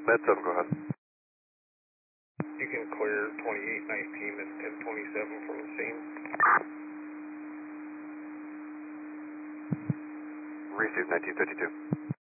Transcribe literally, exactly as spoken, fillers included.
Med seven, go ahead. You can clear twenty-eight nineteen and ten twenty-seven from the scene. Receive nineteen fifty-two.